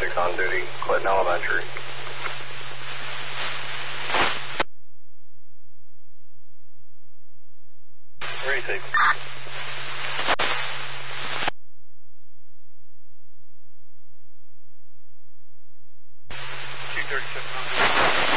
6 on duty, Clinton Elementary. Where are you taking?